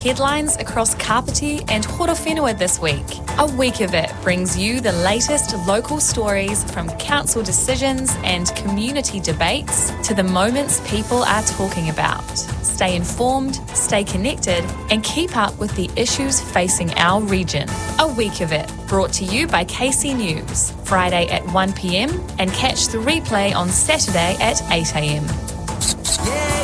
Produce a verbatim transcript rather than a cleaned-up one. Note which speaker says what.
Speaker 1: Headlines across Kapiti and Horowhenua this week. A week of it brings you the latest local stories from council decisions and community debates to the moments people are talking about. Stay informed, stay connected, and keep up with the issues facing our region. A week of it, brought to you by K C News, Friday at one p m and catch the replay on Saturday at eight a m.
Speaker 2: Yeah.